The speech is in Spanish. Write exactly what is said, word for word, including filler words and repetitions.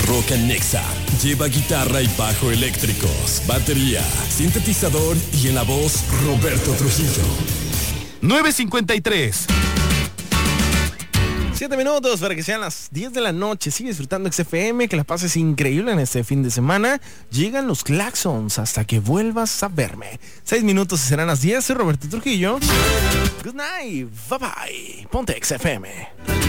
Rock and Nexa. Lleva guitarra y bajo eléctricos, batería, sintetizador y en la voz Roberto Trujillo. nueve cincuenta y tres. Siete minutos para que sean las diez de la noche. Sigue disfrutando X F M, que la pases increíble en este fin de semana. Llegan los Claxons hasta que vuelvas a verme. Seis minutos y serán las diez. Soy Roberto Trujillo. Good night. Bye bye. Ponte X F M.